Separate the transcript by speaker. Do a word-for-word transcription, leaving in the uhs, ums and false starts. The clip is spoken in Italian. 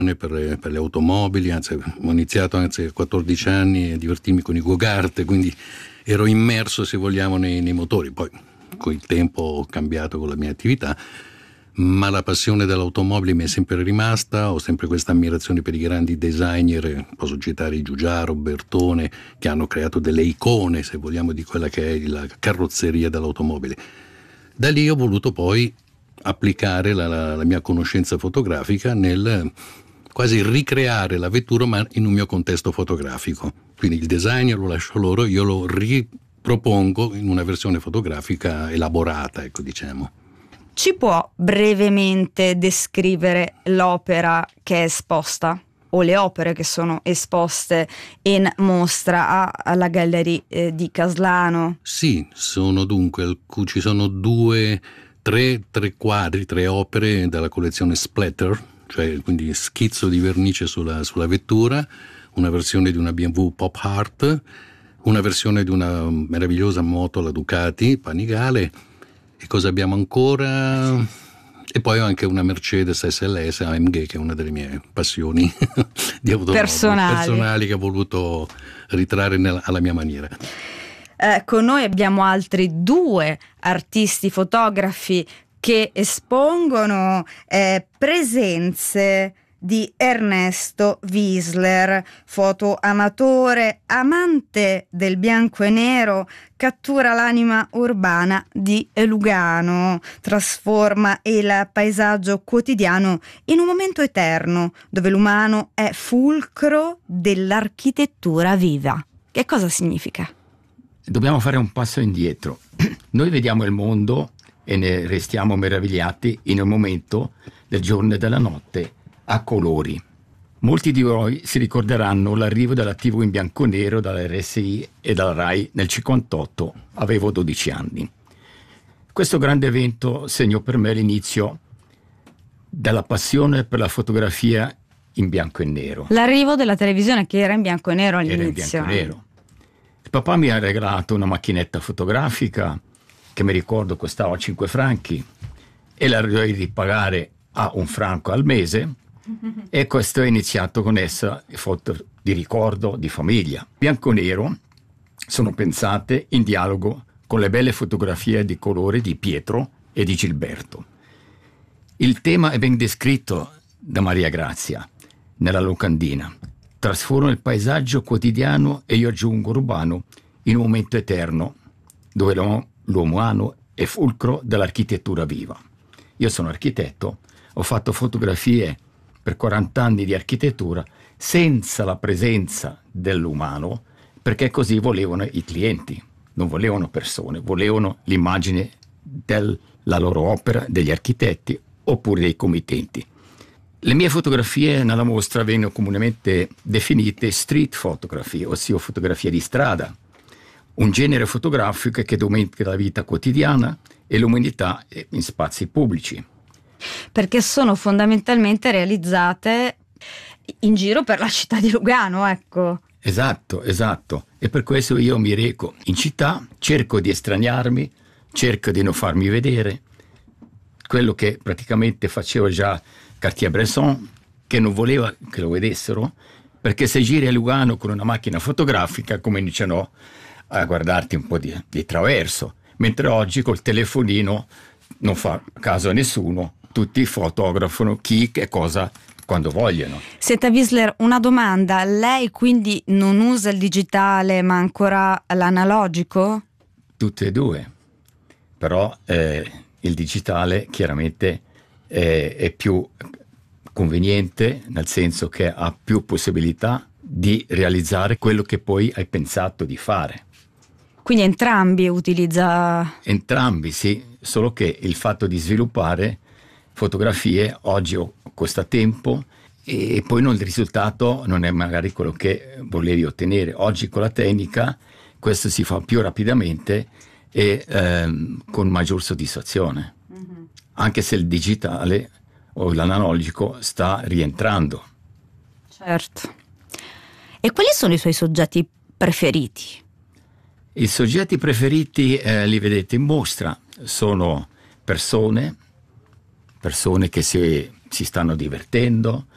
Speaker 1: Per le, per le automobili, anzi ho iniziato anzi a quattordici anni a divertirmi con i go-kart, quindi ero immerso, se vogliamo, nei, nei motori. Poi con il tempo ho cambiato con la mia attività, ma la passione dell'automobile mi è sempre rimasta. Ho sempre questa ammirazione per i grandi designer, posso citare i Giugiaro, Bertone, che hanno creato delle icone, se vogliamo, di quella che è la carrozzeria dell'automobile. Da lì ho voluto poi applicare la, la, la mia conoscenza fotografica nel quasi ricreare la vettura, ma in un mio contesto fotografico. Quindi il design lo lascio loro, io lo ripropongo in una versione fotografica elaborata, ecco, diciamo.
Speaker 2: Ci può brevemente descrivere l'opera che è esposta o le opere che sono esposte in mostra alla Galleria eh, di Caslano?
Speaker 1: Sì, sono dunque, ci sono due, tre, tre quadri, tre opere dalla collezione Splatter, cioè quindi schizzo di vernice sulla, sulla vettura, una versione di una B M W Pop Heart, una versione di una meravigliosa moto, la Ducati Panigale, e cosa abbiamo ancora? E poi ho anche una Mercedes S L S A M G, che è una delle mie passioni di automobili
Speaker 2: personali.
Speaker 1: personali che ho voluto ritrarre nella, alla mia maniera.
Speaker 2: Eh, con noi abbiamo altri due artisti fotografi che espongono eh, presenze di Ernesto Wiesler, fotoamatore, amante del bianco e nero, cattura l'anima urbana di Lugano, trasforma il paesaggio quotidiano in un momento eterno, dove l'umano è fulcro dell'architettura viva. Che cosa significa?
Speaker 3: Dobbiamo fare un passo indietro. Noi vediamo il mondo e ne restiamo meravigliati in un momento del giorno e della notte a colori. Molti di voi si ricorderanno l'arrivo della tivù in bianco e nero dalla R S I e dalla RAI nel cinquantotto, avevo dodici anni. Questo grande evento segnò per me l'inizio della passione per la fotografia in bianco e nero.
Speaker 2: L'arrivo della televisione, che era in bianco e nero all'inizio.
Speaker 3: Era in bianco e nero. Il papà mi ha regalato una macchinetta fotografica che mi ricordo costava cinque franchi e la dovevi ripagare a un franco al mese, e questo è iniziato con essa foto di ricordo, di famiglia. Bianco e nero sono pensate in dialogo con le belle fotografie di colore di Pietro e di Gilberto. Il tema è ben descritto da Maria Grazia nella locandina. Trasforma il paesaggio quotidiano, e io aggiungo urbano, in un momento eterno dove l'uomo, l'uomo umano è fulcro dell'architettura viva. Io sono architetto, ho fatto fotografie per quaranta anni di architettura senza la presenza dell'umano, perché così volevano i clienti, non volevano persone, volevano l'immagine della loro opera, degli architetti oppure dei committenti. Le mie fotografie nella mostra vengono comunemente definite street photography, ossia fotografia di strada, un genere fotografico che documenta la vita quotidiana e l'umanità in spazi pubblici.
Speaker 2: Perché sono fondamentalmente realizzate in giro per la città di Lugano, ecco.
Speaker 3: Esatto, esatto. E per questo io mi reco in città, cerco di estraniarmi, cerco di non farmi vedere. Quello che praticamente faceva già Cartier-Bresson, che non voleva che lo vedessero, perché se giri a Lugano con una macchina fotografica cominciano a guardarti un po' di, di traverso, mentre oggi col telefonino non fa caso a nessuno, tutti fotografano chi e cosa quando vogliono.
Speaker 2: Senta Wiesler, una domanda: lei quindi non usa il digitale ma ancora l'analogico?
Speaker 3: Tutte e due, però eh, il digitale chiaramente eh, è più conveniente, nel senso che ha più possibilità di realizzare quello che poi hai pensato di fare.
Speaker 2: Quindi entrambi utilizza...
Speaker 3: Entrambi, sì, solo che il fatto di sviluppare fotografie oggi costa tempo e poi non, il risultato non è magari quello che volevi ottenere. Oggi con la tecnica questo si fa più rapidamente e ehm, con maggior soddisfazione, mm-hmm. Anche se il digitale o l'analogico sta rientrando.
Speaker 2: Certo. E quali sono i suoi soggetti preferiti?
Speaker 3: I soggetti preferiti eh, li vedete in mostra, sono persone, persone che si, si stanno divertendo,